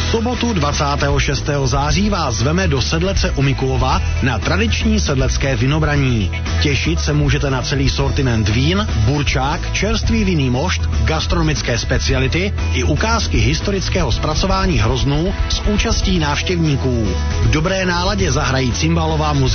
sobotu 26. září vás zveme do Sedlece u Mikulova na tradiční sedlecké vinobraní. Těšit se můžete na celý sortiment vín, burčák, čerstvý vinný mošt, gastronomické speciality i ukázky historického zpracování hroznů s účastí návštěvníků. V dobré náladě zahrají cymbalová muzika